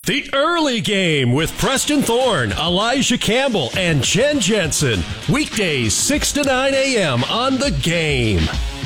The Early Game with Preston Thorne, Elijah Campbell, and Jen Jensen. Weekdays 6 to 9 a.m. on The Game.